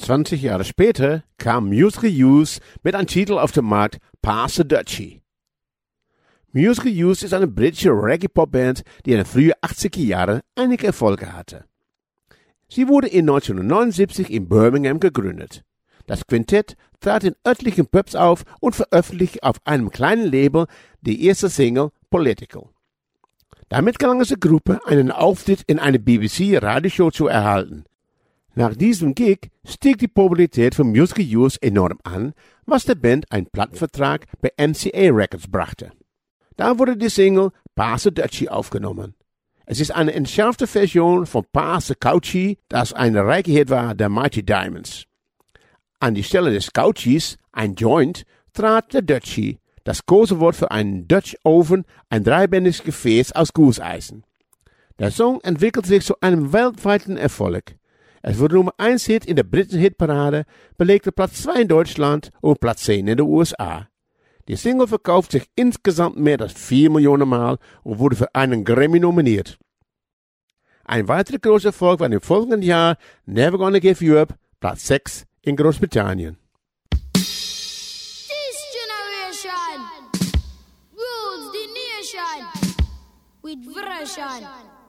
20 Jahre später kam Musical Youth mit einem Titel auf den Markt, Pass the Dutchie. Musical Youth ist eine britische Reggae-Pop-Band, die in den frühen 80er Jahren einige Erfolge hatte. Sie wurde in 1979 in Birmingham gegründet. Das Quintett trat in örtlichen Pubs auf und veröffentlichte auf einem kleinen Label die erste Single Political. Damit gelang es der Gruppe, einen Auftritt in einer BBC-Radioshow zu erhalten. Nach diesem Gig stieg die Popularität von Musical Youth enorm an, was der Band einen Plattenvertrag bei MCA Records brachte. Da wurde die Single Pass the Dutchie aufgenommen. Es ist eine entschärfte Version von Pass the Cauchie, das ein Reggae-Hit war der Mighty Diamonds. An die Stelle des Cauchies, ein Joint, trat der Dutchie, das Kosewort für einen Dutch Oven, ein dreibändiges Gefäß aus Gusseisen. Der Song entwickelte sich zu einem weltweiten Erfolg. Es wurde Nummer 1 Hit in der britischen Hitparade, belegte Platz 2 in Deutschland und Platz 10 in den USA. Die Single verkauft sich insgesamt mehr als 4 Millionen Mal und wurde für einen Grammy nominiert. Ein weiterer großer Erfolg war im folgenden Jahr Never Gonna Give You Up, Platz 6 in Großbritannien. This generation rules the nation with version.